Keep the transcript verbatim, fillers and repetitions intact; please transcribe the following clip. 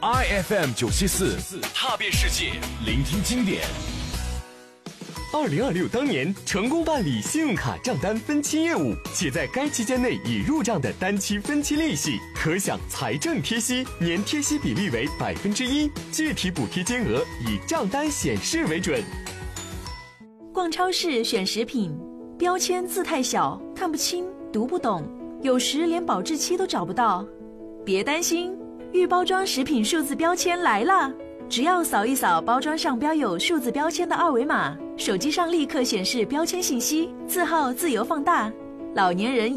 I F M 九七四，踏遍世界，聆听经典。 二零二六当年成功办理信用卡账单分期业务，且在该期间内已入账的单期分期利息，可享财政贴息，年贴息比例为百分之一，具体补贴金额以账单显示为准。 逛超市选食品，标签字太小，看不清，读不懂，有时连保质期都找不到。别担心，预包装食品数字标签来了。只要扫一扫包装上标有数字标签的二维码，手机上立刻显示标签信息，字号自由放大。老年人